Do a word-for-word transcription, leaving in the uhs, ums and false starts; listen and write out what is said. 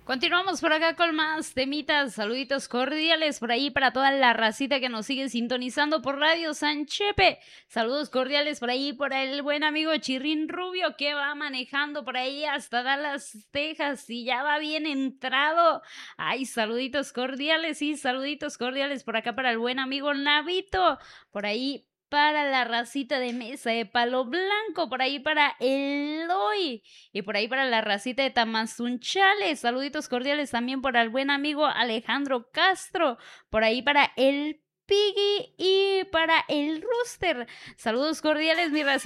Continuamos por acá con más temitas, saluditos cordiales por ahí para toda la racita que nos sigue sintonizando por Radio San Chepe. Saludos cordiales por ahí por el buen amigo Chirrín Rubio que va manejando por ahí hasta Dallas, Texas y ya va bien entrado. Ay, saluditos cordiales y saluditos cordiales por acá para el buen amigo Navito, por ahí para la racita de Mesa de Palo Blanco, por ahí para Eloy y por ahí para la racita de Tamazunchale. Saluditos cordiales también por el buen amigo Alejandro Castro, por ahí para el Piggy y para el Rooster. Saludos cordiales, mi racita.